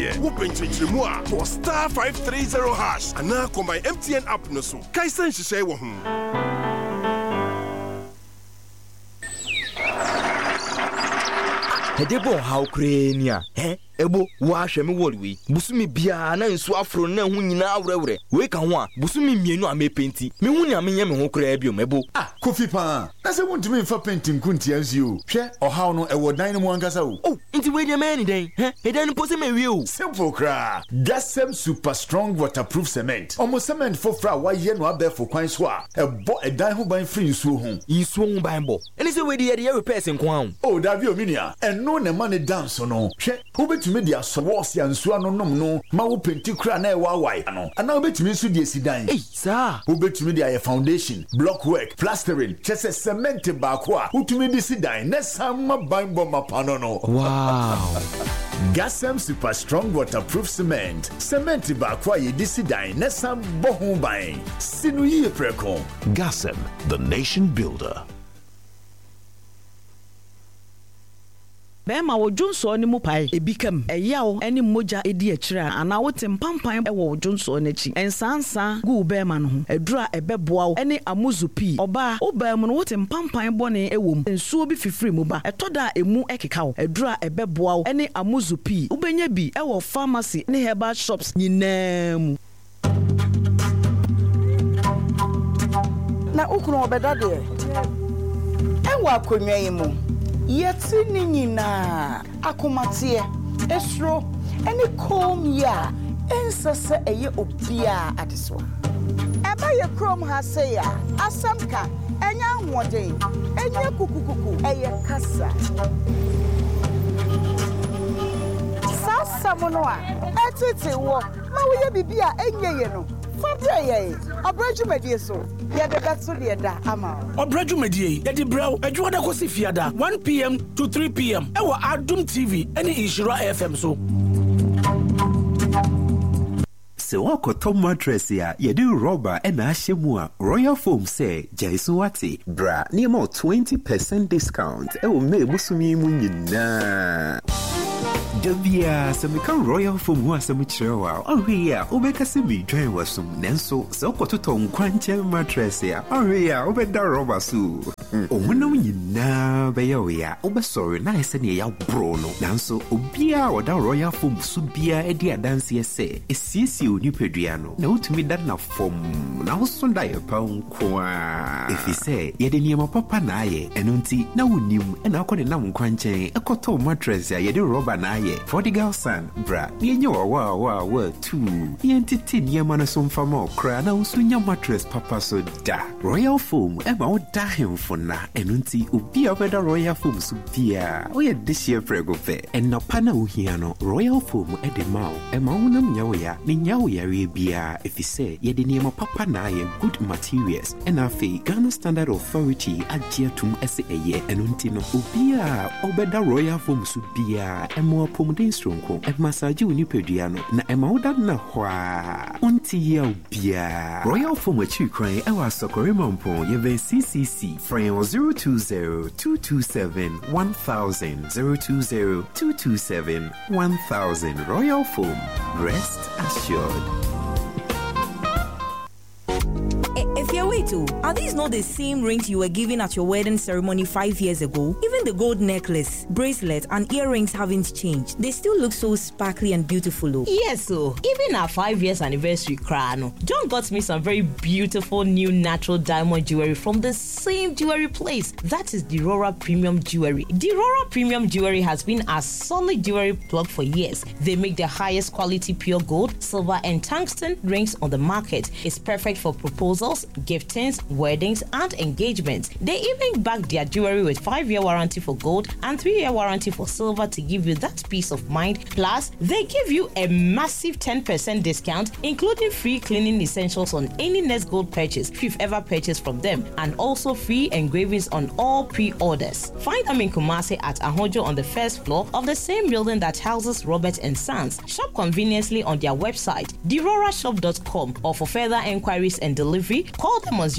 Open Chimua for star 530 hash and now come my MTN app no so. Kaisan Shishay wo Hedebo how crania, Ebo, wash me wodwi. Busumi bia na nsu afro na hu nyina awrewre. We ka ho a, busumi mienu a me penti. Me hu nya me nya me ho kra biom ebo. Kofi pa. Na se wonti me fa penti nkunti anzio. Hwe ohaw no ewo dan no mu ankasa o. Oh, nti we dey man den. Edan no pose me wie o. Simple kra. Gasem super strong waterproof cement. Omo cement for fra wa ye no abefo kwan so a. Ebo edan ho ban free nsuo ho. Nsuo ho ban bo. Eni se we dey repair sen kwan. Oh, Davi Ominia. Eno ne man dance no. Hwe obetumi dia so wos ya nsuo no nom no ma wo penti kra na e wawai ano ana obetumi nso dia sidan sir obetumi dia foundation block work plastering chese cement ba ko a utumi di sidan na samma banbo mapano no wow Gasem super strong waterproof cement ba ko ye di sidan na sam bohu ban sinu ye preko Gasem, the nation builder. Bema wo Junso ni mupai ebikam eyawo eni moja edi akira ana wote mpampan wo Junso n'echi ensansa gu bema no ho edura ebeboa wo eni amuzupi oba obam no wote mpampan bone ewom ensuo bi fifiri mu ba etoda emu ekeka wo edura ebeboa wo eni amuzupi ubenya bi ewo pharmacy ne herbal shops nyinam na ukunu obeda de ewo akonwa yimu yeti ni nyina akomatie esro eni kom ya ensese eye obia adeso eba ye krom ha se ya asamka enya hoden enya kukukuku eye kasa sasa mono a etete wo ma wo ye bibia enye ye no fabre ye obrajumedie so ye de betso de da ama obrajumedie ye di brew adwo da kosi fiada 1 p.m. to 3 p.m. ewa Adum TV eni Inshira FM so se wako top mattress ya yedi rubber ena ashemu Royal Foam say Jaisu wati bra ni mo 20% discount ewo me busumi mu nyina Davia semika Royal Foam wa semichrewa ohia obeka semi dwen wasum nenso se okototo nkwanche mattress ya ohia obeda rubber su omunam nyina be ya obesori na ese ne ya bro no nanso obia oda Royal Foam su bia edi adanse ese esiesi onipedua no na utumi da na fom na wosonda ye pa nkwa efise ye de niema papa na aye eno nti na wonim na akode na nkwanche ekoto mattress ya ye de rubber na aye for the girl son bra yenye wa tu yentiti niema na so mfama okra na usunya mattress papa so da Royal Foam ema oda hemfo na eno nti obi obeda Royal Foam so bia oye dishie prego fe enna pana ohia no Royal Foam edemao ema wonam nyawo ya ni nyawo yare bia efise ye de niema papa na aye good materials ena fe Ghana Standard Authority agiatum ese eye eno nti no obia obeda Royal Foam so bia emo pomden stronko e massage unipedua no na ema oda na hwa onti ya obia Royal Foam achi kran e wa sokore mampo ye ve CCC frame 020-227-1000 020-227-1000 Royal Foam, rest assured. Are these not the same rings you were given at your wedding ceremony 5 years ago? Even the gold necklace, bracelet, and earrings haven't changed. They still look so sparkly and beautiful, though. Yes, so even our 5 years anniversary crown, John got me some very beautiful new natural diamond jewelry from the same jewelry place. That is Dirora Premium Jewelry. Dirora Premium Jewelry has been a solid jewelry plug for years. They make the highest quality pure gold, silver, and tungsten rings on the market. It's perfect for proposals, giftings, weddings, and engagements. They even back their jewelry with 5-year warranty for gold and 3-year warranty for silver to give you that peace of mind. Plus, they give you a massive 10% discount, including free cleaning essentials on any Nest Gold purchase if you've ever purchased from them, and also free engravings on all pre-orders. Find them in Kumasi at Ahojo on the first floor of the same building that houses Robert & Sons. Shop conveniently on their website, dirorashop.com, or for further enquiries and delivery, call them on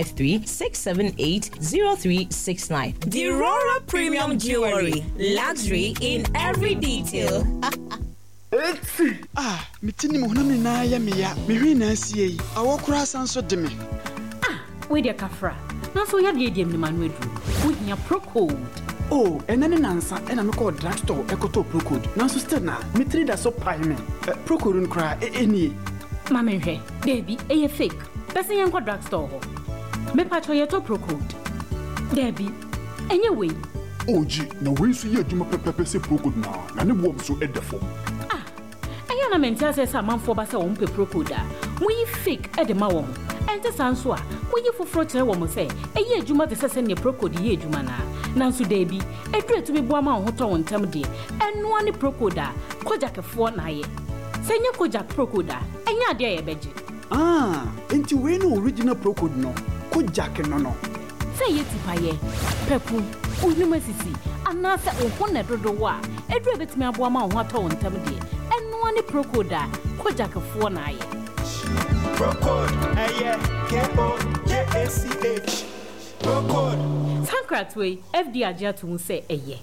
053-678-0369. Dirora Premium Jewelry. Luxury in every detail. Mitini mo hunam na ya me ya. Me hwi na asie yi. Awo kura san so de me. We de kafra. Na so ya de dem ni manu edu. Wo hia Procode. Oh, enani nansa ena me call drugstore ekoto Procode. Na so still na mitri da so pai me. Procode nkra eni. Mama hwe. Baby, e fake. Person yan ko drugstore ho. Me patcho ye to Procode. Baby, enye we. Oji, na we so ye adwuma pepepe se Procode na ne bom so edefo. Na mentia say samanfo ba say won pe Procode a mo yi fake e de ma won ente sanso a mo yi foforo kire won say eye adwuma de sese ne Procode ye adwuma na nso da bi edure to be bo ama ho to won tam de eno ani Procode a kojakefo na ye say nye kojak Procode a enya ade ye beje enti we no original Procode no kojak no say ye tipaye pepu unu masisi ana say ohon na dodo wa edure betimi abo ama ho to won tam de Any Procode, Kojakafo na ye. Procode, K-O-J-A-C-H. Procode. Sankratwe, FD Aja to say eye.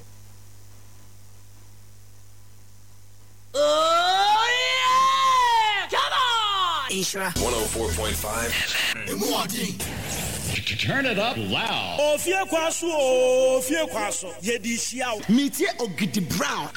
Oh yeah! Come on! Isra 104.5 FM. Turn it up loud. Ofie kwaso, yedi hia. Meet Ogidi Brown.